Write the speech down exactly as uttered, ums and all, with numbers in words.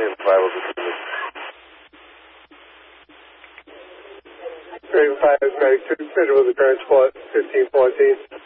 and five will be coming. Raven five is Mag two, visual with the current spot, fifteen fourteen.